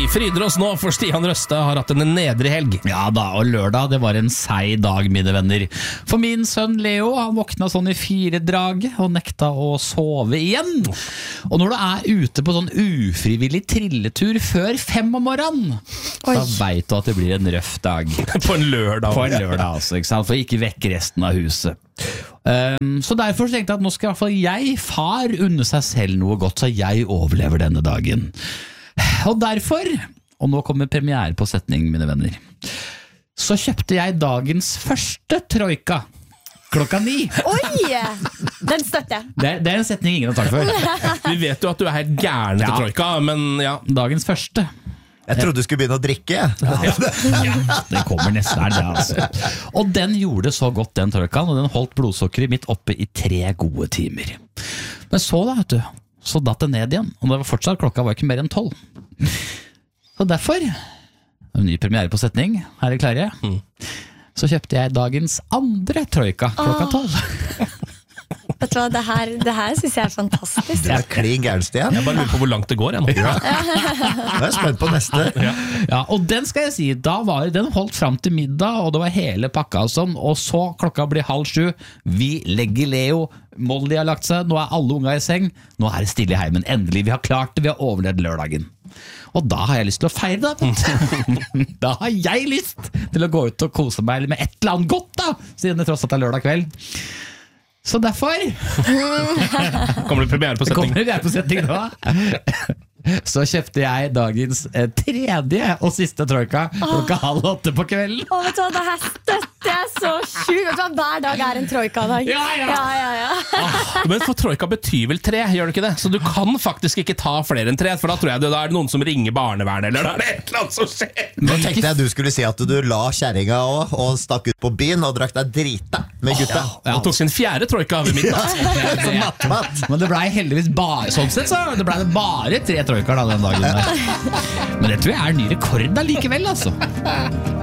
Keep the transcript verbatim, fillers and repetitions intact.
fryder oss nå, for Stian Røste har hatt en nedre helg. Ja da, og lørdag, det var en seig dag, mine venner. For min sønn Leo, han våkna sånn i fire drag og nekta å sove igjen. Og når du er ute på sånn ufrivillig trilletur før fem om morgenen, da vet du at det blir en røff dag. På en lørdag. På en lørdag, altså, ikke sant? For ikke vekk resten av huset. Um, så derfor tenkte jeg at nå skal i hvert fall jeg, far, unne seg selv noe godt, så jeg overlever denne dagen. Og derfor, og nå kommer premiere på setning, mine venner, så kjøpte jeg dagens første troika klokka ni. Oi, den støtter. Det, det er en setning ingen har tatt før. Vi vet jo at du er helt gæren til Ja. troika, men ja. Dagens første. Jeg trodde du skulle begynne å drikke. Ja, det kommer nesten her, det altså. Og den gjorde så godt, den troikaen, og den holdt blodsukkeret mitt oppe i tre gode timer. Men så da, vet du, så datt det ned igjen, og det var fortsatt, klokka var ikke mer enn tolv. Så derfor, en ny premiere på setning, her er det klare, mm. så kjøpte jeg dagens andre troika klokka tolv. Vet du hva, det her, det her synes jeg er fantastisk. Det er klin gæren, Stian. Jeg bare lurer på hvor langt det går jeg nå. Ja. Jeg er spent på neste. Ja. Ja, og den skal jeg si, da var den holdt frem til middag, og det var hele pakka og sånn, og så klokka blir halv sju, vi legger Leo, Molly har lagt seg, nå er alle unga i seng, nå er det stille i heimen, endelig, vi har klart det, vi har overlevd lørdagen. Og da har jeg lyst til å feire det. Da har jeg lyst til å gå ut og kose meg med et eller annet godt da, siden det tross alt er lørdag kveld. Så derfor Kommer det premiere på setning? Kommer det premiere på setning nå? Så kjøpte jeg dagens eh, tredje og siste troika klokka halv åtte på kvelden. Å, vet du hva, det her støtter jeg så sjukt. Vet du hva, hver dag er en troika-dag. Ja, ja. ja, ja, ja. Ah, men for troika betyr vel tre, gjør det ikke det? Så du kan faktisk ikke ta flere enn tre, for da tror jeg det da er det noen som ringer barnevernet, eller da er det et eller annet som skjer. Nå tenkte jeg du skulle si at du la kjerringa også, og stakk ut på byen og drakk deg drita med gutta. Ja. Han tok sin fjerde troika ved midnatt. Så nattmatt. Men det ble heldigvis bare sånn sett, så det ble det bare tre troikar da den dagen der. Men det tror jeg er ny rekord da likevel, altså.